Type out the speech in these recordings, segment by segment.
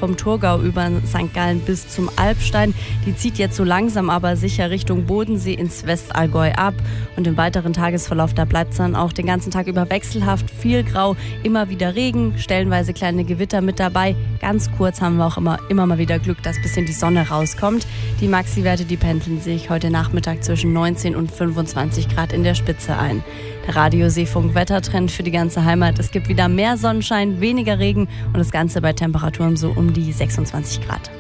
vom Thurgau über St. Gallen bis zum Alpstein. Die zieht jetzt so langsam aber sicher Richtung Bodensee ins Westallgäu ab. Und im weiteren Tagesverlauf, da bleibt es dann auch den ganzen Tag über wechselhaft, viel grau, immer wieder Regen, stellenweise kleine Gewitter mit dabei. Ganz kurz haben wir auch immer mal wieder Glück, dass ein bisschen die Sonne rauskommt. Die Maxi-Werte, die pendeln sich heute Nachmittag zwischen 19 und 25 Grad in der Spitze ein. Der Radio-Seefunk-Wettertrend für die ganze Heimat. Es gibt wieder mehr Sonnenschein, weniger Regen und das Ganze bei Temperaturen so um die 26 Grad.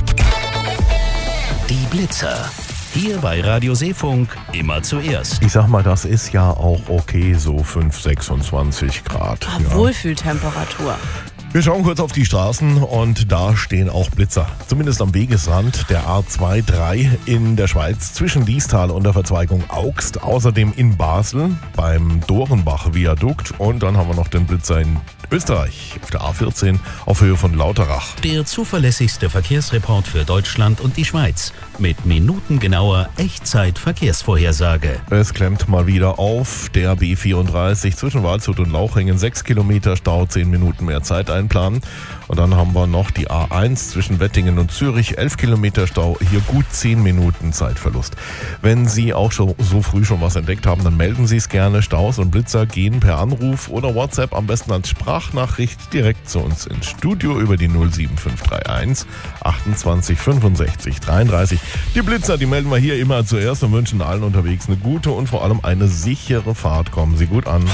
Die Blitzer. Hier bei Radio Seefunk immer zuerst. Ich sag mal, das ist ja auch okay, so 5, 26 Grad. Ja. Wohlfühltemperatur. Wir schauen kurz auf die Straßen und da stehen auch Blitzer. Zumindest am Wegesrand der A2-3 in der Schweiz zwischen Liestal und der Verzweigung Augst. Außerdem in Basel beim Dorenbach-Viadukt. Und dann haben wir noch den Blitzer in Österreich auf der A14 auf Höhe von Lauterach. Der zuverlässigste Verkehrsreport für Deutschland und die Schweiz. Mit minutengenauer Echtzeit-Verkehrsvorhersage. Es klemmt mal wieder auf der B34 zwischen Waldshut und Lauchringen. 6 Kilometer Stau, 10 Minuten mehr Zeit einplanen. Und dann haben wir noch die A1 zwischen Wettingen und Zürich. 11 Kilometer Stau, hier gut 10 Minuten Zeitverlust. Wenn Sie auch schon so früh schon was entdeckt haben, dann melden Sie es gerne. Staus und Blitzer gehen per Anruf oder WhatsApp am besten als Sprachnachricht direkt zu uns ins Studio über die 07531 28 65 33. Die Blitzer, die melden wir hier immer zuerst und wünschen allen unterwegs eine gute und vor allem eine sichere Fahrt. Kommen Sie gut an.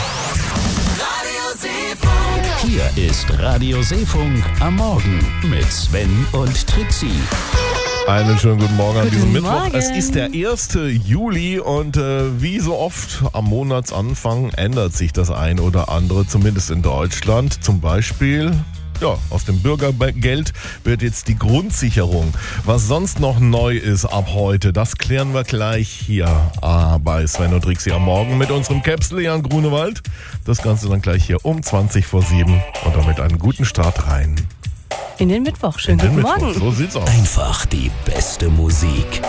Hier ist Radio Seefunk am Morgen mit Sven und Trixie. Einen schönen guten Morgen an diesem Mittwoch. Morgen. Es ist der 1. Juli und wie so oft am Monatsanfang ändert sich das ein oder andere, zumindest in Deutschland. Zum Beispiel, ja, aus dem Bürgergeld wird jetzt die Grundsicherung. Was sonst noch neu ist ab heute, das klären wir gleich hier bei Sven und Trixie am Morgen mit unserem Käpsel Jan Grunewald. Das Ganze dann gleich hier um 20 vor 7 und damit einen guten Start rein. In den Mittwoch. Schönen guten Morgen. So sieht's aus. Einfach die beste Musik.